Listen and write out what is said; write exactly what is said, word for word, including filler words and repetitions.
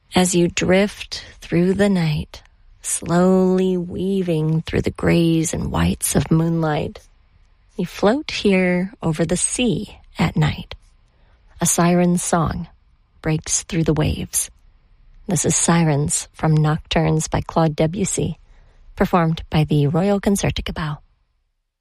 As you drift through the night, slowly weaving through the grays and whites of moonlight, you float here over the sea at night. A siren's song breaks through the waves. This is Sirens from Nocturnes by Claude Debussy, performed by the Royal Concertgebouw.